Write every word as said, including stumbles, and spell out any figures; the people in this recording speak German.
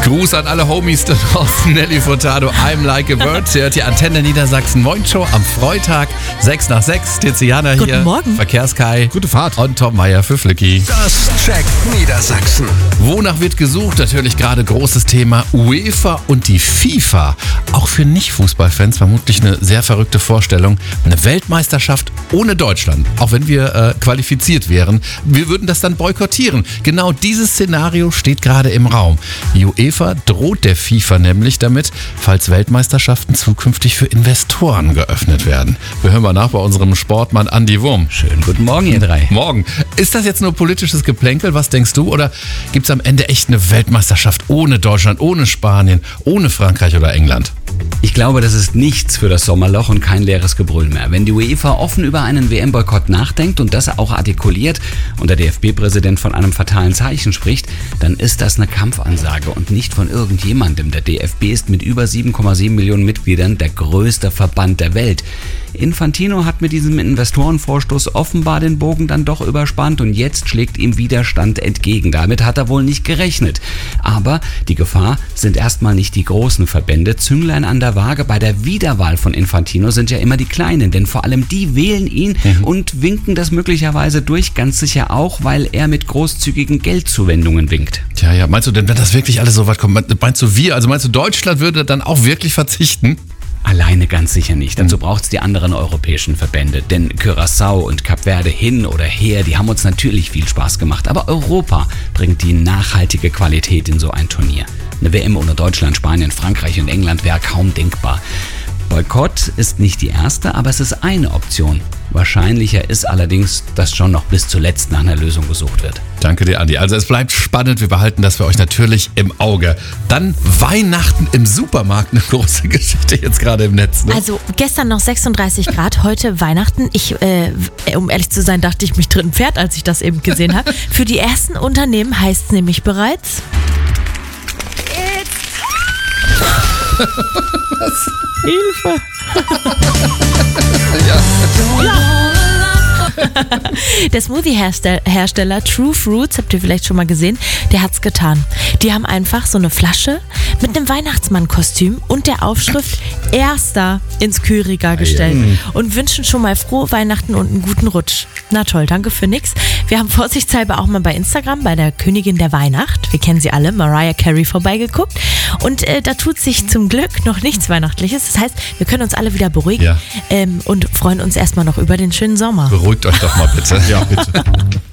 Gruß an alle Homies da draußen. Nelly Furtado, I'm Like a Bird. Sie hört die Antenne Niedersachsen Moin Show am Freitag, sechs nach sechs. Tiziana hier. Guten Morgen. Verkehrskai. Gute Fahrt. Und Tom Meyer für Flicky. Das checkt Niedersachsen. Wonach wird gesucht? Natürlich gerade großes Thema UEFA und die FIFA. Auch für Nicht-Fußballfans vermutlich eine sehr verrückte Vorstellung. Eine Weltmeisterschaft ohne Deutschland. Auch wenn wir äh, qualifiziert wären. Wir würden das dann boykottieren. Genau dieses Szenario steht gerade im Raum. Die UEFA droht der FIFA nämlich damit, falls Weltmeisterschaften zukünftig für Investoren geöffnet werden. Wir hören mal nach bei unserem Sportmann Andi Wurm. Schönen guten Morgen, ihr drei. Morgen. Ist das jetzt nur politisches Geplänkel? Was denkst du? Oder gibt es am Ende echt eine Weltmeisterschaft ohne Deutschland, ohne Spanien, ohne Frankreich oder England? Ich glaube, das ist nichts für das Sommerloch und kein leeres Gebrüll mehr. Wenn die UEFA offen über einen W M-Boykott nachdenkt und das auch artikuliert und der D F B-Präsident von einem fatalen Zeichen spricht, dann ist das eine Kampfansage und nicht von irgendjemandem. Der D F B ist mit über sieben Komma sieben Millionen Mitgliedern der größte Verband der Welt. Infantino hat mit diesem Investorenvorstoß offenbar den Bogen dann doch überspannt und jetzt schlägt ihm Widerstand entgegen. Damit hat er wohl nicht gerechnet. Aber die Gefahr sind erstmal nicht die großen Verbände. Zünglein an der Waage bei der Wiederwahl von Infantino sind ja immer die Kleinen, denn vor allem die wählen ihn mhm. und winken das möglicherweise durch, ganz sicher auch, weil er mit großzügigen Geldzuwendungen winkt. Tja, ja, meinst du denn, wenn das wirklich alles so weit kommt, meinst du wir, also meinst du Deutschland würde dann auch wirklich verzichten? Alleine ganz sicher nicht. Dazu braucht es die anderen europäischen Verbände. Denn Curaçao und Kap Verde hin oder her, die haben uns natürlich viel Spaß gemacht. Aber Europa bringt die nachhaltige Qualität in so ein Turnier. Eine W M ohne Deutschland, Spanien, Frankreich und England wäre kaum denkbar. Boykott ist nicht die erste, aber es ist eine Option. Wahrscheinlicher ist allerdings, dass schon noch bis zuletzt nach einer Lösung gesucht wird. Danke dir, Andi. Also es bleibt spannend. Wir behalten das für euch natürlich im Auge. Dann Weihnachten im Supermarkt. Eine große Geschichte jetzt gerade im Netz. Ne? Also gestern noch sechsunddreißig Grad, heute Weihnachten. Ich, äh, um ehrlich zu sein, dachte ich mich drin Pferd, als ich das eben gesehen habe. Für die ersten Unternehmen heißt es nämlich bereits... Was? Hilfe! ja. ja. Der Smoothie-Hersteller True Fruits, habt ihr vielleicht schon mal gesehen, der hat's getan. Die haben einfach so eine Flasche mit einem Weihnachtsmann-Kostüm und der Aufschrift Erster ins Kühlregal gestellt und wünschen schon mal frohe Weihnachten und einen guten Rutsch. Na toll, danke für nix. Wir haben vorsichtshalber auch mal bei Instagram bei der Königin der Weihnacht, wir kennen sie alle, Mariah Carey, vorbeigeguckt und äh, da tut sich zum Glück noch nichts Weihnachtliches. Das heißt, wir können uns alle wieder beruhigen ja. ähm, und freuen uns erstmal noch über den schönen Sommer. Beruhigt euch doch mal bitte. Ja, bitte.